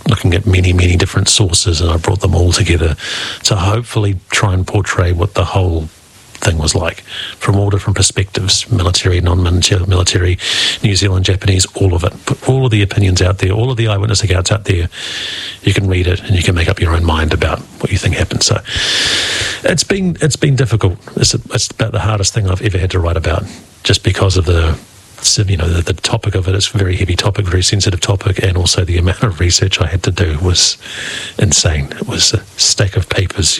looking at many, many different sources, and I brought them all together to hopefully try and portray what the whole thing was like from all different perspectives, military, non-military, New Zealand, Japanese, all of it. Put all of the opinions out there, all of the eyewitness accounts out there. You can read it and you can make up your own mind about what you think happened. So it's been difficult. It's about the hardest thing I've ever had to write about, just because of the topic of it. It's a very heavy topic, very sensitive topic, and also the amount of research I had to do was insane. It was a stack of papers,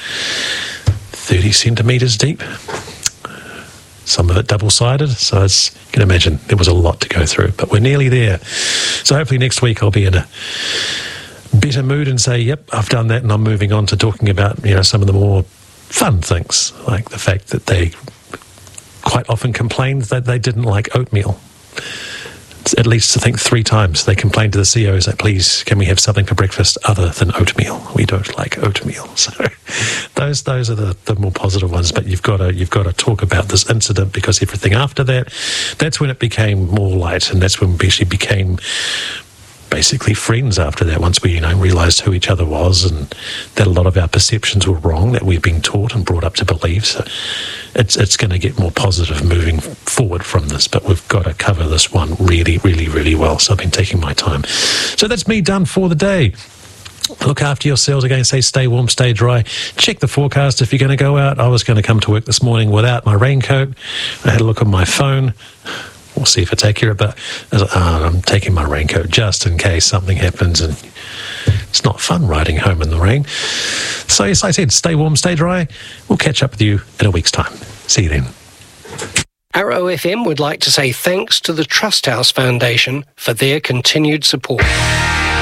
30 centimetres deep, some of it double-sided, so you can imagine there was a lot to go through, but we're nearly there. So hopefully next week I'll be in a better mood and say, yep, I've done that, and I'm moving on to talking about some of the more fun things, like the fact that they quite often complained that they didn't like oatmeal. At least, I think 3 times they complained to the CEOs that, please, can we have something for breakfast other than oatmeal? We don't like oatmeal. So those are the more positive ones. But you've got to talk about this incident, because everything after that, that's when it became more light, and that's when we actually became basically friends after that, once we realised who each other was, and that a lot of our perceptions were wrong, that we've been taught and brought up to believe. So it's going to get more positive moving forward from this, but we've got to cover this one really, really, really well. So I've been taking my time. So that's me done for the day. Look after yourselves again. Stay warm, stay dry. Check the forecast if you're going to go out. I was going to come to work this morning without my raincoat. I had a look on my phone. We'll see if it's accurate, but I'm taking my raincoat just in case something happens, and it's not fun riding home in the rain. So, as I said, stay warm, stay dry. We'll catch up with you in a week's time. See you then. Arrow FM would like to say thanks to the Trust House Foundation for their continued support.